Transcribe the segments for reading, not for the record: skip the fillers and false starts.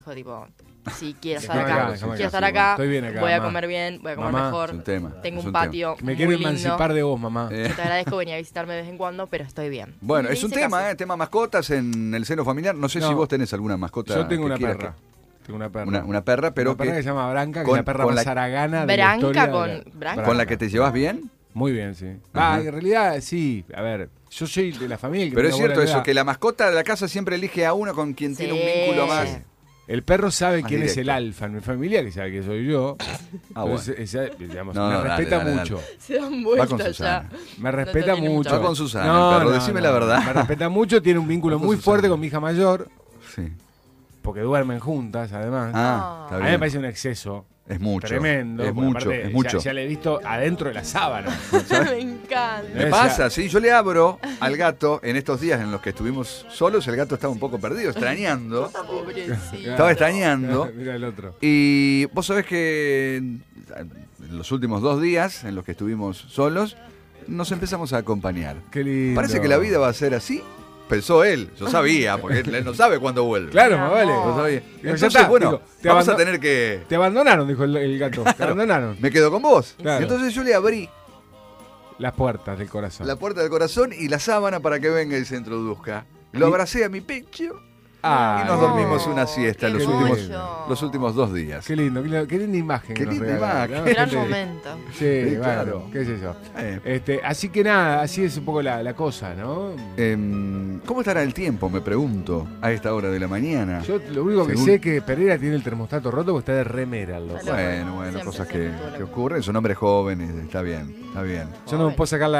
dijo, tipo, si quiero estar Déjame acá, acá, déjame quiero acá, estar sí, acá, estoy bien acá, voy a mamá. comer bien, voy a comer Mamá, mejor. Es un tema. Tengo es un un patio Me muy quiero lindo. emancipar de vos, mamá. Yo te agradezco venir a visitarme de vez en cuando, pero estoy bien. Bueno, Y es un le hice tema, caso. tema mascotas en el seno familiar. No sé No. si vos tenés alguna mascota. Yo tengo que una quiera perra. Tengo una que- perra. una perra, pero una perra que se llama Branca, que con- es la perra con más la- haragana de la Branca historia. de con- la- Branca. con la que te llevas bien. Muy bien, sí. Ajá. En realidad, sí. A ver, yo soy de la familia. que Pero es tiene una cierto buena eso, edad. que la mascota de la casa siempre elige a uno con quien tiene un Sí. vínculo más. El perro sabe Más quién es el directo. alfa en mi familia, que sabe que soy yo. Ah, bueno. Entonces, digamos, No, me no, dale, respeta dale, dale. mucho. Se dan Va vueltas con ya. Susana. Me respeta tiene mucho. mucha Va con Susana, el perro, decime la verdad. Me respeta mucho, tiene un vínculo Va con muy Susana. fuerte con mi hija mayor, Sí. porque duermen juntas, además. Ah, está A mí bien. me parece un exceso Es mucho. tremendo. Es porque mucho, aparte es mucho. Ya le he visto adentro de la sábana. Me encanta. Me pasa, sí, yo le abro al gato en estos días en los que estuvimos solos, el gato estaba un poco perdido, extrañando. Pobrecito. Estaba extrañando. Mira el otro. Y vos sabés que en los últimos 2 días en los que estuvimos solos, nos empezamos a acompañar. Qué lindo. Parece que la vida va a ser así. Pensó él, yo sabía, porque él no sabe cuándo vuelve. Claro, Mi más vale. amor. Yo sabía. Ya Entonces, está, bueno, digo, te vamos a abandon- tener que... Te abandonaron, dijo el gato. Te abandonaron. Me quedo con vos. Claro. Y entonces yo le abrí Las puertas del corazón. la puerta del corazón y la sábana para que venga y se introduzca. Lo abracé a mi pecho Ah, y nos no. dormimos una siesta Qué los hermoso. últimos 2 días. Qué lindo, qué linda imagen. Qué nos linda regalaron, imagen. ¿no? Gran Gente- momento. Sí, Sí, bueno, claro. qué sé yo. Eh, Así que nada, así es un poco la cosa, ¿no? ¿Cómo estará el tiempo, me pregunto, a esta hora de la mañana? Yo lo único que Según- sé es que Pereira tiene el termostato roto porque está de remera, el loco. Claro. Bueno, Siempre, cosas siempre que tuvo la- ocurren, son hombres jóvenes, está bien, está bien. Yo no puedo sacar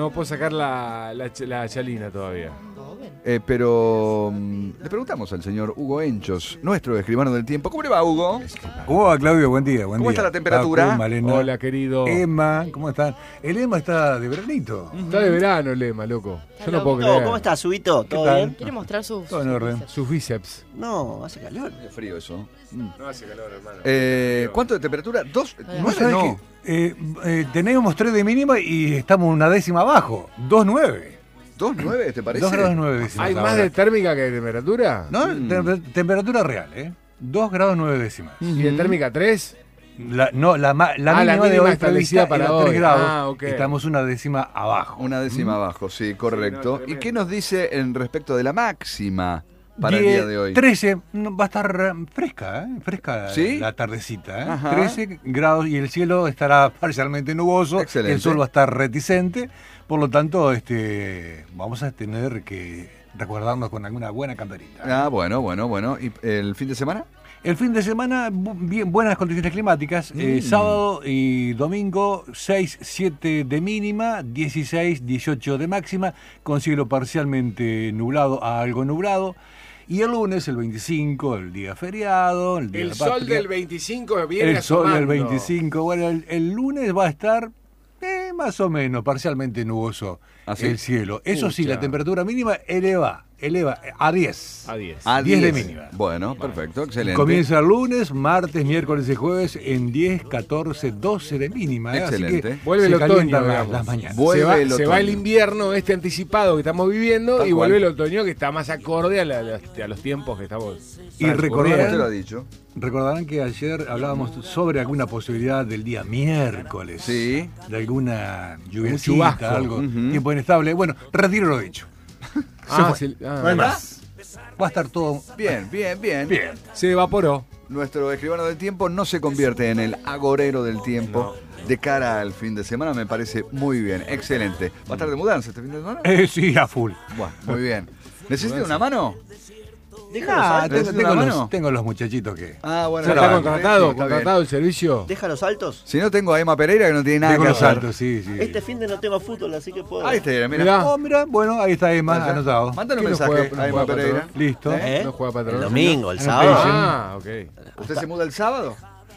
la chalina todavía. Pero le preguntamos al señor Hugo Enchos, nuestro escribano del tiempo. ¿Cómo le va, Hugo? Hola, Claudio, buen día. ¿Cómo está la temperatura? Paco, Malena, Hola, querido. Emma, ¿cómo están? El Emma está de veranito. Está de verano el lema, loco. Yo no puedo No, creer. ¿cómo estás, Subito? ¿Todo tal? bien? Quiere mostrar sus... Todo en orden. Sus bíceps. No, hace calor. Es frío eso. No hace calor, hermano. ¿Cuánto de temperatura? 2, ¿Vos 9 ¿Sabés no. que, tenemos 3 de mínima y estamos una décima abajo. 2,9. 2,9 te parece? 2 grados 9 décimas. ¿Hay más ahora. de térmica que de temperatura? No, temperatura real, ¿eh? 2 grados 9 décimas. ¿Y de térmica 3? La mínima de mínima hoy establecida prevista para era hoy. 3 grados. Ah, ok. Estamos una décima abajo. Una décima abajo, sí, correcto. Sí, no, ¿Y qué tremendo. nos dice en respecto de la máxima para el día de hoy? 13, va a estar fresca, fresca ¿Sí? la tardecita. Ajá. 13 grados y el cielo estará parcialmente nuboso. Excelente. El sol va a estar reticente. Por lo tanto, vamos a tener que recordarnos con alguna buena camperita. Ah, bueno. ¿Y el fin de semana? El fin de semana, bien buenas condiciones climáticas. Sábado y domingo, 6, 7 de mínima, 16, 18 de máxima, con cielo parcialmente nublado a algo nublado. Y el lunes, el 25, el día feriado. El, día de El la sol patria. del 25 viene El sol del asomando. 25. Bueno, el lunes va a estar más o menos parcialmente nuboso ¿Ah, sí? el cielo. Eso sí, Pucha. la temperatura mínima eleva a 10. A 10. A 10 de mínima. Bueno, perfecto, excelente. Comienza el lunes, martes, miércoles y jueves en 10, 14, 12 de mínima. Excelente. Así que Vuelve se el otoño, calientan digamos. las mañanas. Vuelve se va, el se va el otoño. invierno anticipado que estamos viviendo Tal y cual. vuelve el otoño que está más acorde a los tiempos que estamos Y transcurriendo. Usted lo ha dicho. Recordarán que ayer hablábamos sobre alguna posibilidad del día miércoles. Sí. De alguna lluvia, chubasco. algo, Ujú. tiempo inestable. Bueno, retiro lo dicho. Ah, fue. se, ah, No hay más. Va a estar todo Bien. bien. se evaporó. Nuestro escribano del tiempo no se convierte en el agorero del tiempo de cara al fin de semana. Me parece muy bien, excelente. ¿Va a estar de mudanza este fin de semana? Sí, a full. Bueno, muy bien. ¿Necesita una mano? Ah, ¿Necesita una mano? tengo los muchachitos que... Ah, bueno. ¿Ya está está bien, contratado? sí, está bien. ¿Contratado el servicio? ¿Deja los altos? Si no, tengo a Emma Pereira que no tiene nada Tengo que los hacer. altos, sí. Este fin de no tengo fútbol, así que puedo. Ahí está, mira. Mirá. Oh, mira, bueno, ahí está Emma, Allá. anotado. Mándale un ¿Quién no mensaje juega- a no Emma juega Pereira. patrón? Listo. ¿Eh? ¿No juega patrón? El domingo, el Anotation. sábado. Ah, ok. ¿Usted se muda el sábado?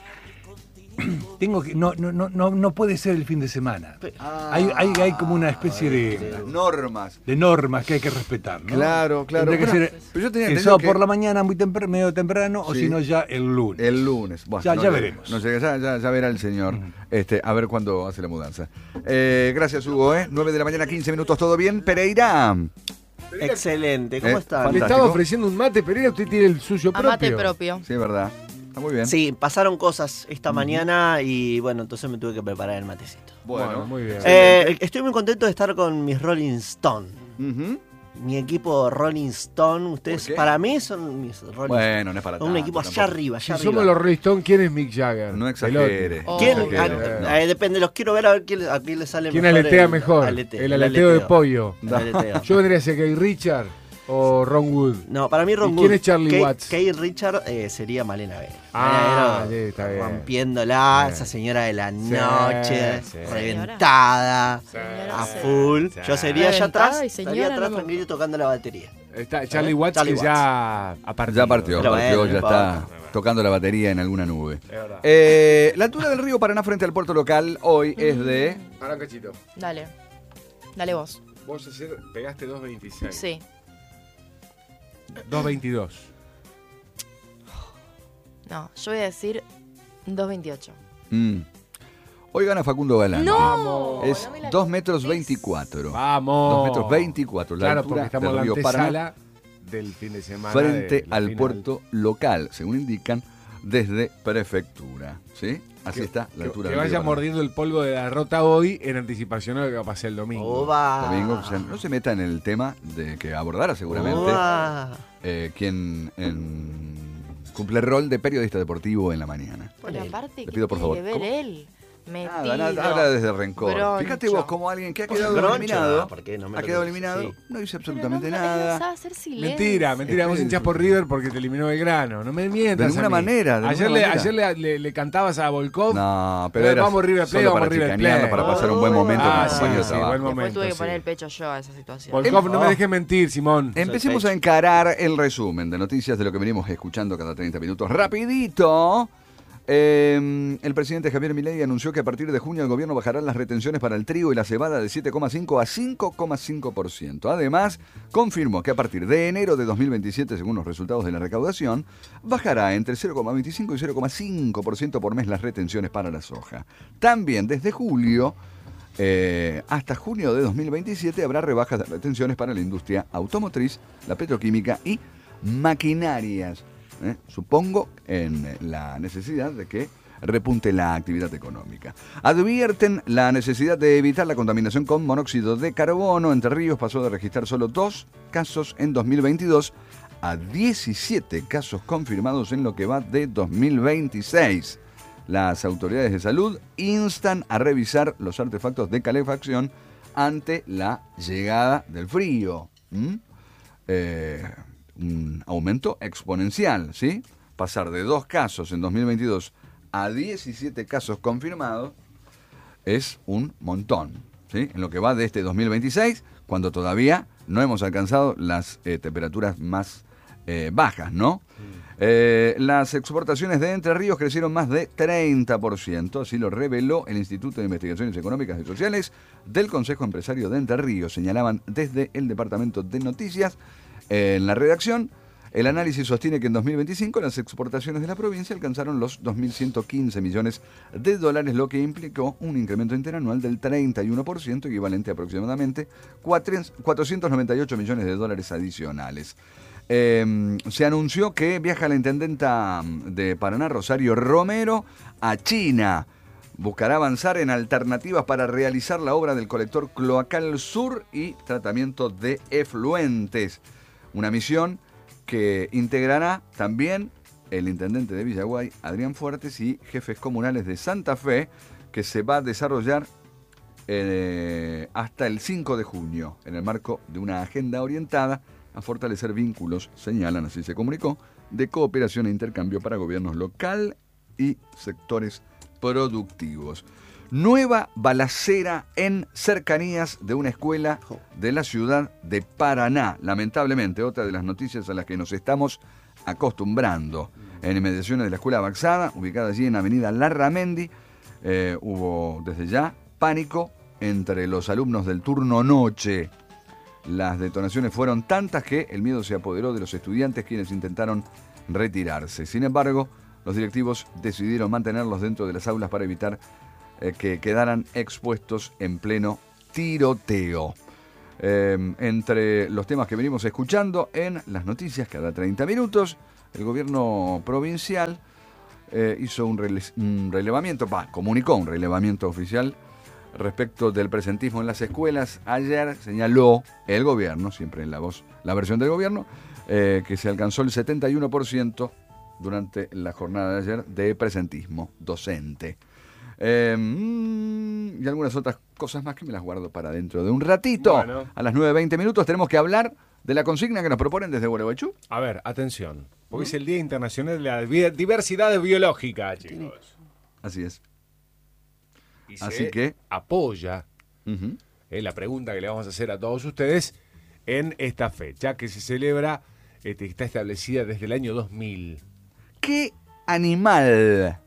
Tengo que, no puede ser el fin de semana. Ah, Hay como una especie normas. de normas que hay que respetar, ¿no? Claro. Tendría que Bueno, ser pero yo tenía el entendido sábado que por la mañana, medio temprano, o Sí. si no ya el lunes. el lunes. Bueno, Ya veremos. No sé, ya verá el señor. A ver cuándo hace la mudanza. Gracias, Hugo. 9 de la mañana, 15 minutos. ¿Todo bien? Pereira. Excelente, ¿cómo están? Le Fantástico. estaba ofreciendo un mate, Pereira, usted tiene el suyo propio. Amate propio. Sí, es verdad. Está muy bien. Sí, pasaron cosas esta mañana y bueno, entonces me tuve que preparar el matecito. Bueno. Muy bien. Estoy muy contento de estar con mis Rolling Stone. Ujú. Mi equipo Rolling Stone, ustedes ¿Por qué? para mí son mis Rolling Bueno, no es para Son un tanto, equipo allá tampoco. arriba, allá Si arriba. somos los Rolling Stones, ¿quién es Mick Jagger? No El exagere. otro. Oh. ¿Quién? No exagere. Depende, los quiero ver a ver a quién le sale ¿Quién mejor. aletea mejor? el El aleteo de pollo. El aleteo. Yo vendría a ser Keith Richard o Ron Wood. No, para mí Ron ¿Y Wood. quién es Charlie Watts? Kate Richard sería Malena Vega. Ah, Malena sí, Vega, está bien. rompiéndola, Bien. esa señora de la noche, sí. reventada, Señora, a sí. full. Sí. Yo sería allá Reventada atrás, y estaría señora, atrás no me- tranquilo tocando la batería. Está Charlie Watts, Charlie que ya ha partido. Ya partió, Pero partió, bueno, ya no está importa. tocando la batería en alguna nube. Es verdad. La altura del río Paraná frente al puerto local hoy es de... Ahora, cachito. Dale. Dale vos. Vos ayer pegaste 2.26. Sí. 2.22. No, yo voy a decir 2.28. Hoy gana Facundo Galán. ¡No! Es No me la 2 metros contés. 24. Vamos. 2 metros 24. La Claro, altura porque estamos en del la río Paraná antesala del fin de semana. frente de la al final. puerto local, según indican desde prefectura. ¿Sí? Así está la altura Que del río vaya Paraná. mordiendo el polvo de la derrota hoy en anticipación a lo que va a pasar el domingo. Oba. Domingo, o sea, no se meta en el tema de que abordará seguramente Oba. quien cumple el rol de periodista deportivo en la mañana. Pero Ponele. aparte, Le ¿qué pido, por tiene favor. que ver ¿Cómo? él? Metido. Nada, habla desde rencor. Groncho. Fíjate vos como alguien que ha quedado Groncho, eliminado, no, ¿por qué? No me ha lo quedado digas, eliminado, sí. no hice Pero absolutamente no nada. sabe hacer silencio. Mentira, vos Espere, hinchás por River porque te eliminó Belgrano. No me mientas. De alguna a mí. manera, de Ayer, alguna le, manera. ayer le cantabas a Volkov. No, pero era Vamos River Plate, solo vamos para River chicanearlo, Plate. para pasar un buen momento con Ah, el sí, compañero de sí, trabajo. buen Después momento. tuve que sí. poner el pecho yo a esa situación. Volkov, no me dejes mentir, Simón. Empecemos a encarar el resumen de noticias de lo que venimos escuchando cada 30 minutos. Rapidito. El presidente Javier Milei anunció que a partir de junio el gobierno bajará las retenciones para el trigo y la cebada de 7,5 a 5,5%. Además, confirmó que a partir de enero de 2027, según los resultados de la recaudación, bajará entre 0,25 y 0,5% por mes las retenciones para la soja. También desde julio hasta junio de 2027 habrá rebajas de retenciones para la industria automotriz, la petroquímica y maquinarias. Supongo en la necesidad de que repunte la actividad económica. Advierten la necesidad de evitar la contaminación con monóxido de carbono. Entre Ríos pasó de registrar solo 2 casos en 2022 a 17 casos confirmados en lo que va de 2026. Las autoridades de salud instan a revisar los artefactos de calefacción ante la llegada del frío. Un aumento exponencial, ¿sí? Pasar de 2 casos en 2022 a 17 casos confirmados es un montón, ¿sí? En lo que va de este 2026, cuando todavía no hemos alcanzado las temperaturas más bajas, ¿no? Las exportaciones de Entre Ríos crecieron más de 30%, así lo reveló el Instituto de Investigaciones Económicas y Sociales del Consejo Empresario de Entre Ríos. Señalaban desde el Departamento de Noticias. En la redacción, el análisis sostiene que en 2025 las exportaciones de la provincia alcanzaron los 2.115 millones de dólares, lo que implicó un incremento interanual del 31%, equivalente a aproximadamente 498 millones de dólares adicionales. Se anunció que viaja la intendenta de Paraná, Rosario Romero, a China. Buscará avanzar en alternativas para realizar la obra del colector cloacal sur y tratamiento de efluentes. Una misión que integrará también el intendente de Villaguay, Adrián Fuertes, y jefes comunales de Santa Fe, que se va a desarrollar hasta el 5 de junio, en el marco de una agenda orientada a fortalecer vínculos, señalan, así se comunicó, de cooperación e intercambio para gobiernos local y sectores productivos. Nueva balacera en cercanías de una escuela de la ciudad de Paraná. Lamentablemente, otra de las noticias a las que nos estamos acostumbrando. En inmediaciones de la escuela Baxada, ubicada allí en Avenida Larramendi, hubo desde ya pánico entre los alumnos del turno noche. Las detonaciones fueron tantas que el miedo se apoderó de los estudiantes, quienes intentaron retirarse. Sin embargo, los directivos decidieron mantenerlos dentro de las aulas para evitar que quedaran expuestos en pleno tiroteo. Entre los temas que venimos escuchando en las noticias cada 30 minutos, el gobierno provincial hizo un relevamiento, comunicó un relevamiento oficial respecto del presentismo en las escuelas. Ayer señaló el gobierno, siempre en la versión del gobierno, que se alcanzó el 71% durante la jornada de ayer de presentismo docente. Y algunas otras cosas más que me las guardo para dentro de un ratito. Bueno. A las 9:20 minutos tenemos que hablar de la consigna que nos proponen desde Gualeguaychú. A ver, atención. Hoy es el Día Internacional de la Diversidad Biológica, chicos. Así es. Y Así se que apoya Ujú. la pregunta que le vamos a hacer a todos ustedes en esta fecha que se celebra, está establecida desde el año 2000. ¿Qué animal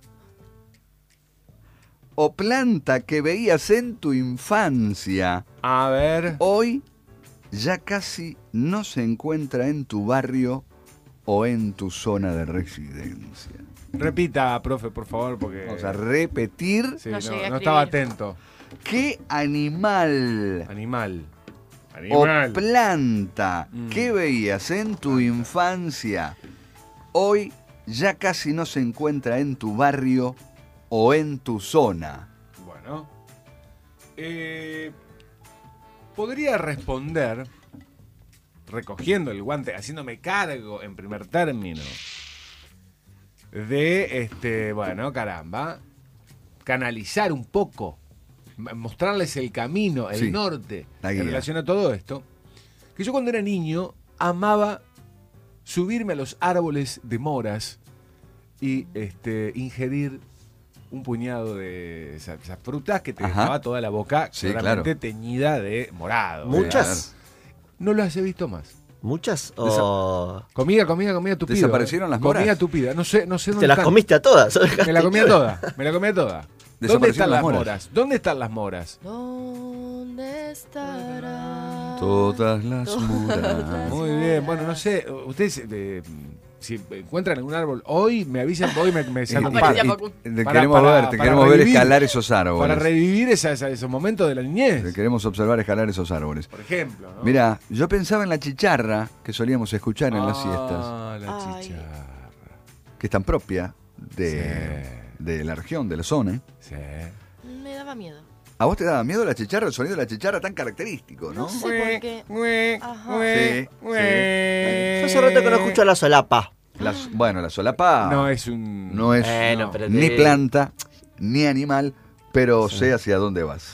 o planta que veías en tu infancia A ver. hoy ya casi no se encuentra en tu barrio o en tu zona de residencia? Repita, profe, por favor, porque... Vamos a repetir. Sí, No no, llegué a no estaba escribir. atento. ¿Qué animal Animal. o Animal. planta Mm. que veías en tu infancia hoy ya casi no se encuentra en tu barrio o en tu zona? Bueno. Podría responder recogiendo el guante, haciéndome cargo en primer término de, bueno, caramba, canalizar un poco, mostrarles el camino, el Sí, norte, la en guía. relación a todo esto. Que yo cuando era niño amaba subirme a los árboles de moras y ingerir un puñado de esas frutas que te Ajá. dejaba toda la boca Sí, claramente claro. teñida de morado. ¿Muchas? No las he visto más. ¿Muchas? ¿O Comida tupida. ¿Desaparecieron las moras? Comida tupida. No sé dónde te las están. comiste a todas? Me la comía toda. ¿Dónde Desaparecieron están las las moras. moras? ¿Dónde están las moras? ¿Dónde estará? Todas las muras. Muy bien. Bueno, no sé. Ustedes, si encuentran algún árbol hoy, me avisan, voy me saco un par. Aparecía Facundo. Te Para- queremos para- ver, te para queremos ver revivir. escalar esos Para árboles. revivir esos momentos de la Te niñez. queremos observar escalar esos árboles. Por ejemplo, ¿no? Mira, yo pensaba en la chicharra que solíamos escuchar en las siestas, La Ay. chicharra. que es tan propia de la región, de la zona. Sí. Me daba miedo. ¿A vos te daba miedo la chicharra, el sonido de la chicharra tan característico, no? No sé por qué. Ajá. Sí, Yo hace rato que no escucho la solapa. Bueno, la solapa No es un... no es Bueno, pero ni te- planta, ni animal, pero sé hacia dónde vas.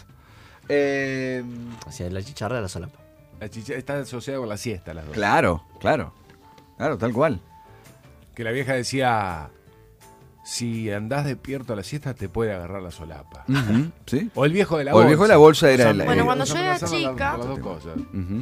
O sea, la chicharra de la solapa. La chicharra está asociada con la siesta, las dos. Claro, tal cual. Que la vieja decía, si andás despierto a la siesta te puede agarrar la solapa. Ujú, ¿sí? O el viejo de la O el bolsa. viejo de la bolsa era Son- el- Bueno, cuando son yo era relacionadas las- chica- las dos cosas. Ujú.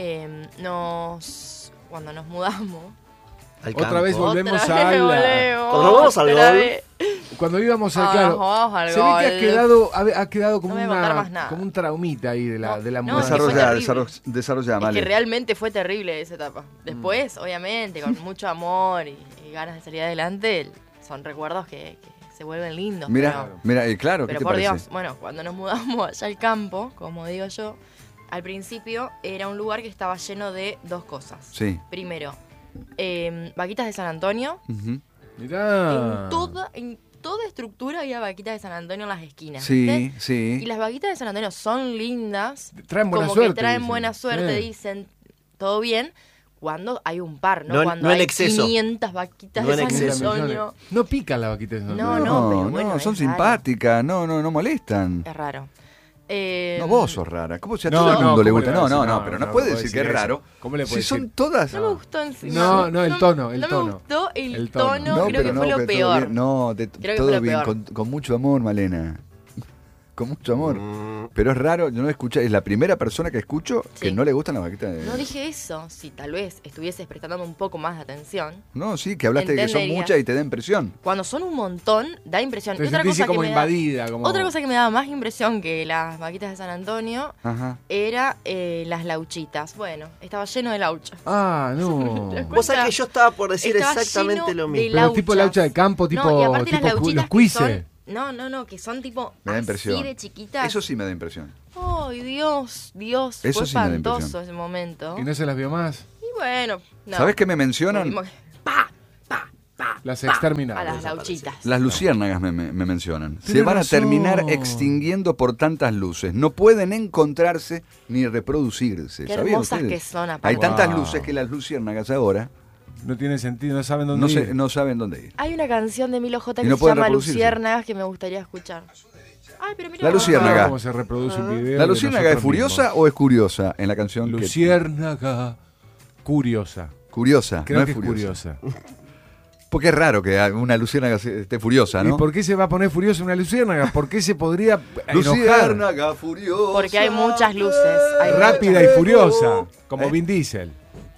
Cuando nos mudamos. Al Otra campo. vez volvemos Otra a vez la- volvemos, Cuando vamos al otra gol. vez. Cuando íbamos al Ah, claro, jugamos al se ve que gol. ha quedado como, No me voy a contar más nada. como un traumita ahí de la, No, de la no, muerte. es que fue Desarrolla, terrible. desarrolla, Es Male. que realmente fue terrible esa etapa. Después, obviamente, con mucho amor y ganas de salir adelante, son recuerdos que se vuelven lindos. Mira, claro, ¿qué pero te por parece? Dios, bueno, cuando nos mudamos allá al campo, como digo yo, al principio era un lugar que estaba lleno de dos cosas. Sí. Primero, vaquitas de San Antonio. Ujú. Mirá. En toda estructura había vaquitas de San Antonio en las esquinas. Sí, ¿viste? sí. Y las vaquitas de San Antonio son lindas. Traen buena como suerte. que traen dicen. buena suerte, Sí. dicen, todo bien, cuando hay un par, ¿no? No en- cuando no en hay exceso. 500 vaquitas No de en San exceso. Antonio. No pican las vaquitas. No, pero bueno, son es raro. simpáticas, no molestan. Es raro. No, vos sos rara. ¿Cómo si a No, todo el mundo no, le ¿cómo gusta? le va a No, decir? no, No, pero no no puede puede decir que es decir eso. raro. ¿Cómo le Si puede son decir? todas. No me gustó encima. No, el tono, el no tono. me gustó el El tono, tono. creo que fue lo pero todo peor. bien. No, Creo que todo fue lo bien, peor. con mucho amor, Malena. Con mucho amor. Pero es raro, yo no escuché, es la primera persona que escucho que Sí. no le gustan las vaquitas de... No dije eso. Si tal vez estuvieses prestando un poco más de atención. No, sí, que hablaste de que son Entendería. muchas y te da impresión. Cuando son un montón, da impresión. Te Y otra sentís cosa, como que me invadida. Como... otra cosa que me daba más impresión que las vaquitas de San Antonio Ajá. era las lauchitas. Bueno, estaba lleno de lauchas. Ah, no. Las Vos sabés que yo estaba por decir Estaba exactamente lleno lo de mismo. Pero tipo laucha de campo, tipo, No, y aparte tipo las lauchitas los cuises. No, que son tipo Me da así impresión. de chiquitas. Eso sí me da impresión. Oh, Ay, Dios, Eso fue sí me da espantoso impresión. ese momento. ¿Y no se las vio más? Y bueno, no. ¿Sabés qué me mencionan? Como que, pa, Las a exterminadas. las lauchitas. Las luciérnagas me mencionan. Se Tienes van a razón. terminar extinguiendo por tantas luces. No pueden encontrarse ni reproducirse. Qué ¿Sabían hermosas ustedes? que son, aparte. Hay tantas Wow. luces que las luciérnagas ahora No tiene sentido, no saben dónde ir. no saben dónde ir. Hay una canción de Milo J Y que no se pueden llama reproducirse. Luciérnagas que me gustaría escuchar. Ay, pero mira. La luciérnaga. ¿Cómo se reproduce un video? ¿La de luciérnaga es nosotros furiosa mismos? o es curiosa en la canción? Luciérnaga curiosa. Curiosa, Creo no que es es furiosa. curiosa. Porque es raro que una luciérnaga esté furiosa, ¿Y ¿no? por qué se va a poner furiosa una luciérnaga? ¿Por qué se podría enojar? Luciérnaga furiosa. Porque hay muchas luces. Hay Rápida y muchas. furiosa, como ¿Eh? Vin Diesel.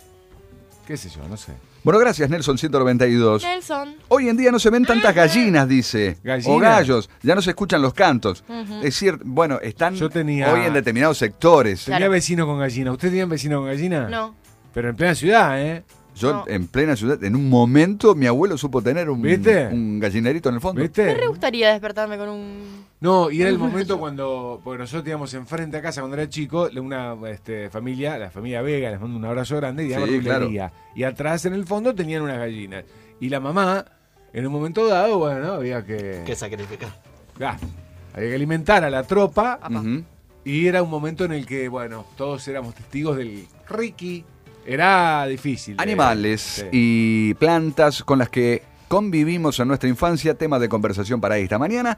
¿Qué sé yo? No sé. Bueno, gracias Nelson 192. Nelson. Hoy en día no se ven tantas gallinas, dice. ¿Gallinas? O gallos. Ya no se escuchan los cantos. Ujú. Es cierto, bueno, están Yo tenía- hoy en determinados sectores. Claro. Tenía vecino con gallina. ¿Usted tenía vecino con gallina? No. Pero en plena ciudad, ¿eh? Yo No. en plena ciudad, en un momento mi abuelo supo tener ¿Viste? un gallinerito en el fondo. Me ¿Viste? re gustaría despertarme con un... No, y era el momento cuando, porque nosotros teníamos enfrente a casa cuando era chico, una familia, la familia Vega, les mando un abrazo grande, y Sí, daban rulería. Y atrás en el fondo tenían unas gallinas. Y la mamá, en un momento dado, bueno, había Que sacrificar. Ah, había que alimentar a la tropa. Ujú. Y era un momento en el que, bueno, todos éramos testigos del Ricky. Era difícil. Animales Sí. y plantas con las que convivimos en nuestra infancia, tema de conversación para esta mañana.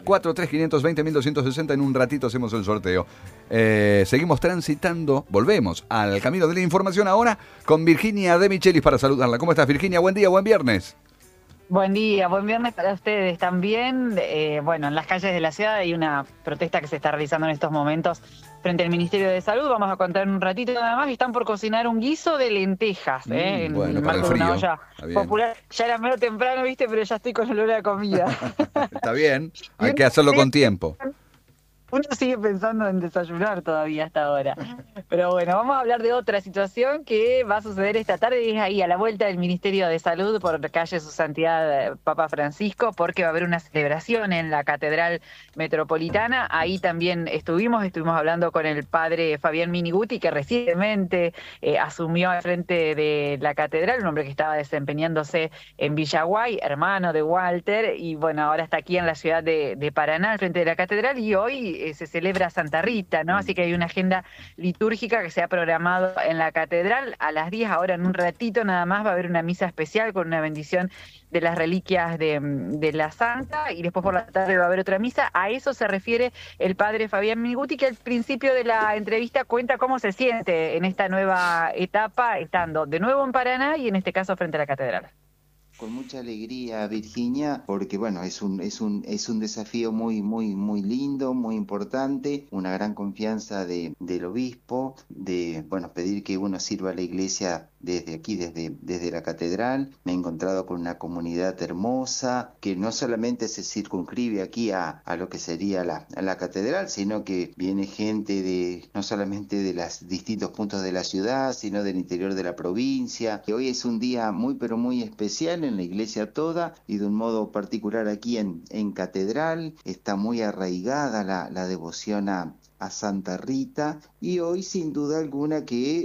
343-520-1260, en un ratito hacemos el sorteo. Seguimos transitando, volvemos al camino de la información ahora con Virginia de Michelis para saludarla. ¿Cómo estás, Virginia? Buen día, buen viernes. Buen día, buen viernes para ustedes también. Bueno, en las calles de la ciudad hay una protesta que se está realizando en estos momentos frente al Ministerio de Salud. Vamos a contar en un ratito nada más. Y están por cocinar un guiso de lentejas, en bueno, el para el marco de una frío. olla Está bien. popular. Ya era medio temprano, viste, pero ya estoy con olor a comida. Está bien, hay que hacerlo con tiempo. Uno sigue pensando en desayunar todavía hasta ahora. Pero bueno, vamos a hablar de otra situación que va a suceder esta tarde, y es ahí a la vuelta del Ministerio de Salud por calle Su Santidad Papa Francisco, porque va a haber una celebración en la Catedral Metropolitana. Ahí también estuvimos hablando con el padre Fabián Miniguti, que recientemente asumió al frente de la catedral, un hombre que estaba desempeñándose en Villaguay, hermano de Walter, y bueno, ahora está aquí en la ciudad de Paraná, al frente de la catedral, y hoy se celebra Santa Rita, ¿no? Así que hay una agenda litúrgica que se ha programado en la catedral. A las 10, ahora en un ratito nada más, va a haber una misa especial con una bendición de las reliquias de la Santa, y después por la tarde va a haber otra misa. A eso se refiere el padre Fabián Miniguti, que al principio de la entrevista cuenta cómo se siente en esta nueva etapa, estando de nuevo en Paraná y en este caso frente a la catedral. Con mucha alegría, Virginia, porque bueno, es un desafío muy lindo, muy importante, una gran confianza del obispo, de pedir que uno sirva a la iglesia desde aquí, desde la catedral. Me he encontrado con una comunidad hermosa, que no solamente se circunscribe aquí a lo que sería la catedral, sino que viene gente no solamente de los distintos puntos de la ciudad, sino del interior de la provincia. Que hoy es un día pero muy especial en la iglesia toda, y de un modo particular aquí en catedral. Está muy arraigada la devoción a Santa Rita, y hoy sin duda alguna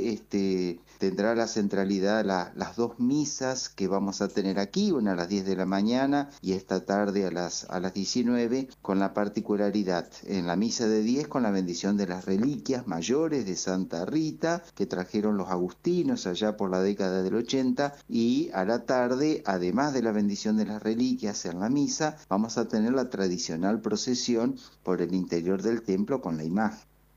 que tendrá la centralidad las dos misas que vamos a tener aquí, una a las 10 de la mañana y esta tarde a las 19, con la particularidad en la misa de 10 con la bendición de las reliquias mayores de Santa Rita que trajeron los agustinos allá por la década del 80, y a la tarde, además de la bendición de las reliquias en la misa, vamos a tener la tradicional procesión por el interior del templo con la imagen.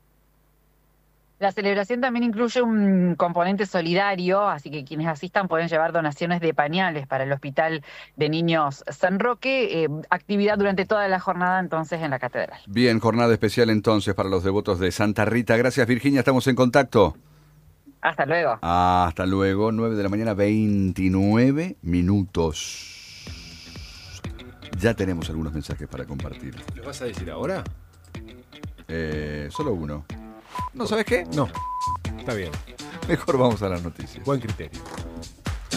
La celebración también incluye un componente solidario, así que quienes asistan pueden llevar donaciones de pañales para el Hospital de Niños San Roque, actividad durante toda la jornada entonces en la catedral. Bien, jornada especial entonces para los devotos de Santa Rita. Gracias, Virginia, estamos en contacto. Hasta luego. Hasta luego, 9 de la mañana, 29 minutos. Ya tenemos algunos mensajes para compartir. ¿Lo vas a decir ahora? Solo uno. ¿No sabes qué? No. Está bien. Mejor vamos a las noticias. Buen criterio.